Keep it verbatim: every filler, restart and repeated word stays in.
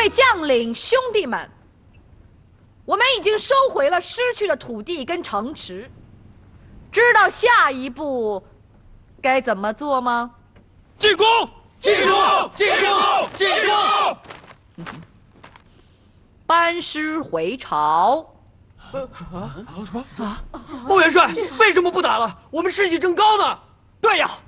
位将领兄弟们，我们已经收回了失去的土地跟城池，知道下一步该怎么做吗？ 进攻！ 进攻！进攻！进攻！ 班师回朝。 啊！穆元帅，为什么不打了？我们士气正高呢。 对呀，